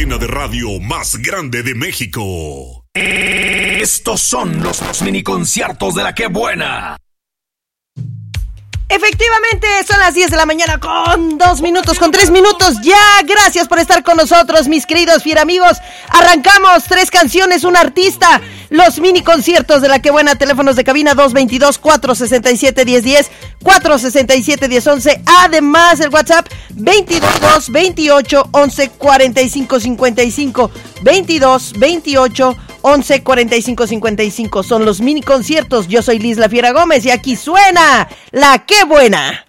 cadena de radio más grande de México. Estos son los mini conciertos de la Qué Buena. Efectivamente, son las 10 de la mañana con 2 minutos, con 3 minutos ya. Gracias por estar con nosotros, mis queridos fieramigos. Arrancamos 3 canciones, un artista. Los mini conciertos de la Qué Buena. Teléfonos de cabina 222-467-1010, 467-1011. Además, el WhatsApp 2228-114555, 2228-114555. Son los mini conciertos. Yo soy Liz La Fiera Gómez y aquí suena la Qué Buena.